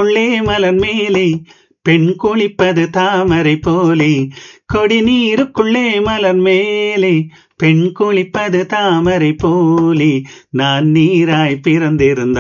நீருக்குள்ளே மலர் மேலே பெண் குளிப்பது தாமரை போலே. கொடி நீருக்குள்ளே மலர் மேலே பெண் குளிப்பது தாமரை போலே. நான் நீராய் பிறந்திருந்த